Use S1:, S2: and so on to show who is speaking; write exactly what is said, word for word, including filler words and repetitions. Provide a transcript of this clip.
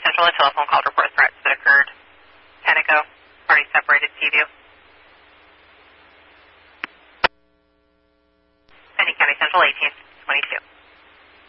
S1: Central, a telephone call to report threats that occurred ten ago. Party separated, Seaview. Pending County Central, eighteen twenty-two.